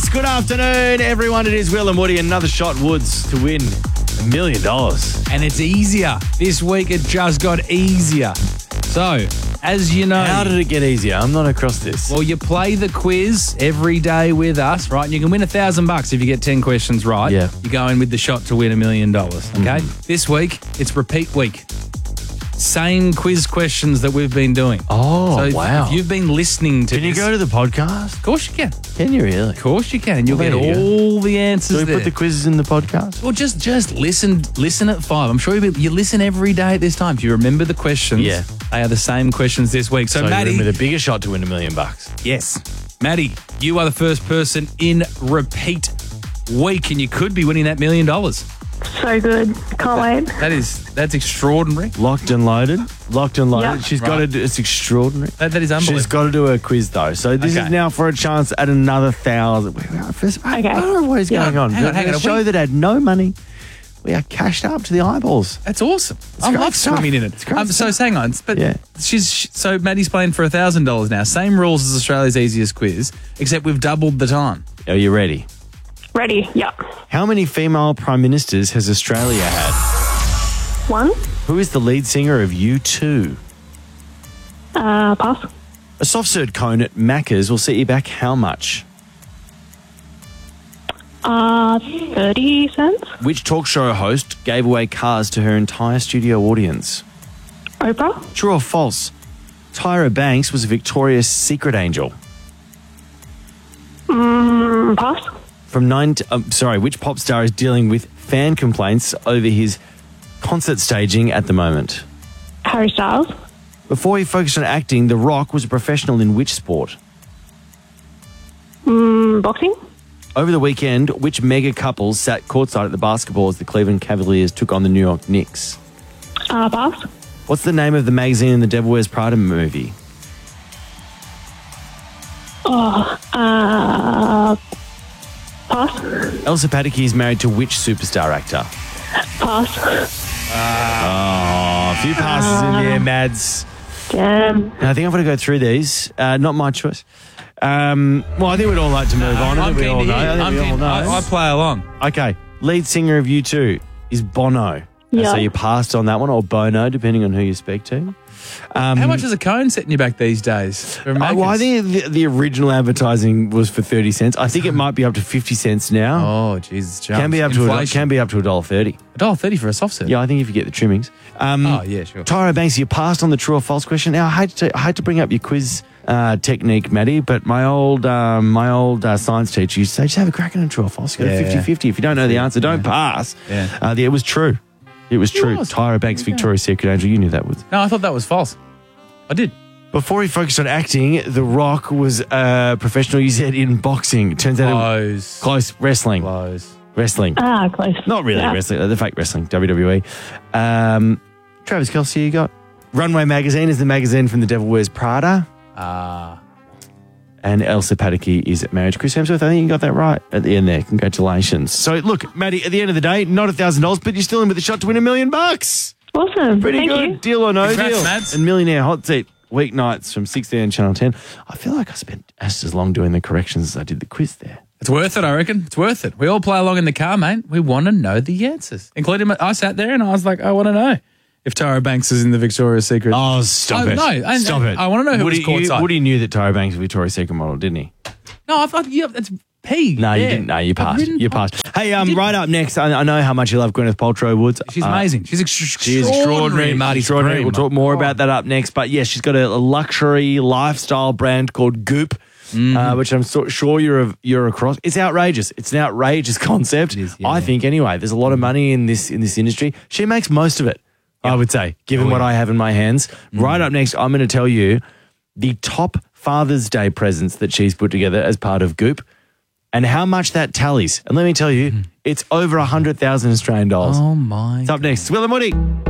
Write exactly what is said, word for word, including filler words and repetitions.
Bucks. Good afternoon, everyone. It is Will and Woody. Another shot Woods to win a million dollars. And it's easier. This week it just got easier. So, as you know... How did it get easier? I'm not across this. Well, you play the quiz every day with us, right? And you can win a thousand bucks if you get ten questions right. Yeah. You go in with the shot to win a million dollars, okay? Mm. This week, it's repeat week. Same quiz questions that we've been doing. Oh, so if, wow. if you've been listening to Can you this, go to the podcast? Of course you can. Can you really? Of course you can. You'll Well, get there you all the answers Do we there. put the quizzes in the podcast? Well, just just listen listen at five. I'm sure you you listen every day at this time. If you remember the questions, Yeah. they are the same questions this week. So, So Maddie, you're in with a bigger shot to win a million bucks. yes, Maddie, you are the first person in repeat week, and you could be winning that million dollars. So good. Can't wait. That is that's extraordinary. Locked and loaded. Locked and loaded. Yeah. She's got Right. to do, it's extraordinary. That, that is unbelievable. She's got to do a quiz though. So this Okay. is now for a chance at another thousand. We are first, I Okay. don't know what is Yeah, going on. hang on, hang on. A show We- that had no money. We are cashed up to the eyeballs. That's awesome. I great love stuff. swimming in it. It's great Um, so stuff. hang on, but Yeah. she's sh- so Maddie's playing for a thousand dollars now. Same rules as Australia's easiest quiz, except we've doubled the time. Are you ready? Ready? Yeah. How many female prime ministers has Australia had? One. Who is the lead singer of U two? Uh, pass. A soft serve cone at Macca's will set you back how much? Uh, thirty cents. Which talk show host gave away cars to her entire studio audience? Oprah. True or false? Tyra Banks was Victoria's secret angel. Mm, pass. From nine, to, um, sorry, which pop star is dealing with fan complaints over his concert staging at the moment? Harry Styles. Before he focused on acting, The Rock was a professional in which sport? Mm, boxing. Over the weekend, which mega couples sat courtside at the basketball as the Cleveland Cavaliers took on the New York Knicks? Uh, pass. What's the name of the magazine in the Devil Wears Prada movie? Oh, uh, pass. Elsa Pataky is married to which superstar actor? Pass. Oh, a few passes in there, Mads. Damn. Now, I think I'm going to go through these. Uh, not my choice. Um, well, I think we'd all like to move on. I I'm think we keen all to know. hear. I think I'm we all keen- know. I, I play along. Okay, lead singer of U two is Bono. Yeah. So you passed on that one, or Bono, depending on who you speak to. Um, How much is a cone setting you back these days? For Uh, well, I Macca's? think the, the original advertising was for thirty cents. I think it might be up to fifty cents now. Oh, Jesus, jumps. can be up to a, Inflation. can be up to a dollar thirty. a dollar thirty for a soft serve. Yeah, I think if you get the trimmings. Um, Oh, yeah, sure. Tyra Banks, you passed on the true or false question. Now, I hate to, I hate to bring up your quiz uh, technique, Maddie, but my old um, my old uh, science teacher used to say, just have a crack at a true or false. You got Yeah, a fifty-fifty. If you don't know the answer, don't pass. Yeah. Uh, the, it was true. It was true. was. Tyra Banks, Victoria's Secret Angel. You knew that was. No, I thought that was false. I did. Before he focused on acting, The Rock was a professional, you said, in boxing. Turns out it Close. close wrestling. Close. Wrestling. Ah, close. Not really Yeah. wrestling, the fake wrestling, W W E. Um, Travis Kelce, you got Runway Magazine is the magazine from The Devil Wears Prada. Ah. And Elsa Pataky is married to Chris Hemsworth. I think you got that right at the end there. Congratulations. So, look, Maddie, at the end of the day, not a thousand dollars, but you're still in with a shot to win a million bucks. Awesome. Pretty Thank good. you. Deal or no Congrats, deal. Mads. And Millionaire Hot Seat, weeknights from six thirty on Channel ten. I feel like I spent just as long doing the corrections as I did the quiz there. It's worth it, I reckon. It's worth it. We all play along in the car, mate. We want to know the answers. Including, I sat there and I was like, I want to know if Tyra Banks is in the Victoria's Secret. Oh, stop Oh, it. no, I- stop I- it. I wanna know who Woody, was courtside. you, Woody knew that Tyra Banks was Victoria's Secret model, didn't he? No, I thought, yeah, that's P. No, you Yeah. didn't. No, you I've passed. ridden You past- passed. Hey, um, didn't. right up next, I, I know how much you love Gwyneth Paltrow Woods. She's Uh, amazing. She's ex- She is extraordinary, Marty extraordinary. Supreme. We'll talk more Oh. about that up next. But yes, she's got a, a luxury lifestyle brand called Goop, Mm-hmm. uh, which I'm so, sure you're you're across. It's outrageous. It's an outrageous concept. It is, yeah. I think anyway. There's a lot of money in this in this industry. She makes most of it. I would say, given Oh, what yeah. I have in my hands. Right up next, I'm going to tell you the top Father's Day presents that she's put together as part of Goop, and how much that tallies. And let me tell you, it's over one hundred thousand Australian dollars. Oh, my. It's up next. Will and Woody.